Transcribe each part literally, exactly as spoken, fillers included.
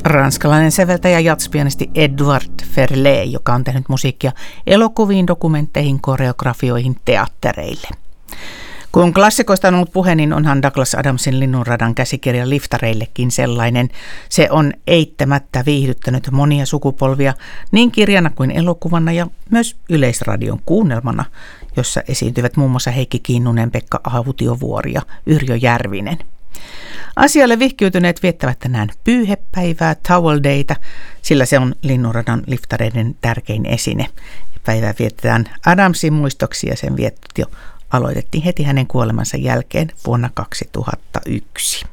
Ranskalainen säveltäjä jatspianisti Edouard Ferlet, joka on tehnyt musiikkia elokuviin, dokumentteihin, koreografioihin, teattereille. Kun klassikoista on ollut puhe, niin onhan Douglas Adamsin Linnunradan käsikirja liftareillekin sellainen. Se on eittämättä viihdyttänyt monia sukupolvia niin kirjana kuin elokuvana ja myös yleisradion kuunnelmana, jossa esiintyvät muun muassa Heikki Kinnunen, Pekka Autiovuori ja Yrjö Järvinen. Asialle vihkiytyneet viettävät tänään pyyhepäivää, Towel Dayta, sillä se on Linnunradan liftareiden tärkein esine. Päivää vietetään Adamsin muistoksi ja sen viettot jo aloitettiin heti hänen kuolemansa jälkeen vuonna kaksituhattayksi.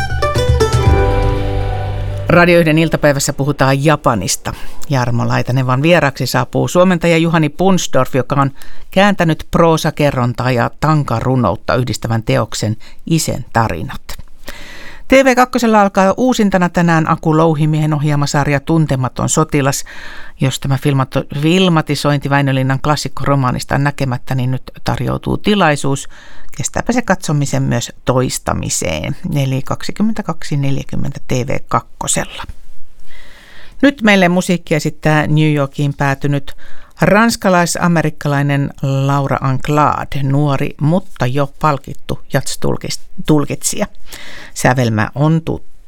Radio yhden iltapäivässä puhutaan Japanista. Jarmo Laitanevan vieraksi saapuu suomentaja Juhani Punsdorf, joka on kääntänyt proosakerrontaa ja tankarunoutta yhdistävän teoksen Isen tarinat. T V kaksi alkaa uusintana tänään Aku Louhimiehen ohjaama sarja Tuntematon sotilas. Jos tämä filmato- filmatisointi Väinölinnan klassikkoromaanista on näkemättä, niin nyt tarjoutuu tilaisuus. Kestääpä se katsomisen myös toistamiseen, eli kaksikymmentäkaksi neljäkymmentä T V kaksi. Nyt meille musiikki esittää New Yorkiin päätynyt ranskalais-amerikkalainen Laura Anglade, nuori, mutta jo palkittu jazz-tulkitsija. Sävelmä on tuttu.